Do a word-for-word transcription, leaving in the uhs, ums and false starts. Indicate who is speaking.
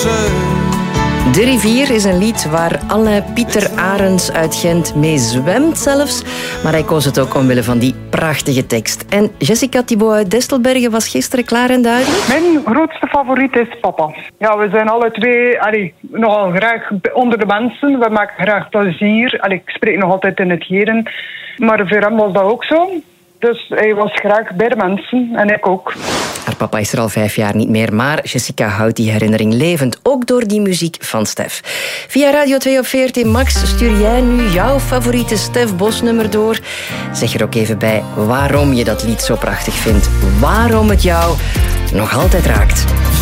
Speaker 1: De rivier is een lied waar alle Pieter Arends uit Gent mee zwemt zelfs. Maar hij koos het ook omwille van die prachtige tekst. En Jessica Thibaut uit Destelbergen was gisteren klaar en duidelijk?
Speaker 2: Mijn grootste favoriet is papa. Ja, we zijn alle twee allee, nogal graag onder de mensen. We maken graag plezier. Allee, ik spreek nog altijd in het heden. Maar voor hem was dat ook zo. Dus hij was graag bij de mensen en ik ook.
Speaker 1: Haar papa is er al vijf jaar niet meer, maar Jessica houdt die herinnering levend. Ook door die muziek van Stef. Via Radio twee op V R T Max stuur jij nu jouw favoriete Stef Bos nummer door. Zeg er ook even bij waarom je dat lied zo prachtig vindt. Waarom het jou nog altijd raakt.